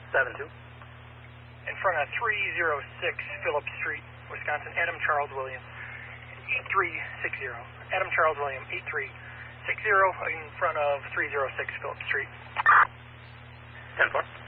7-2. In front of 306 Phillips Street, Wisconsin, Adam Charles William, 8360. Adam Charles William, 8360 in front of 306 Phillips Street. 10-4.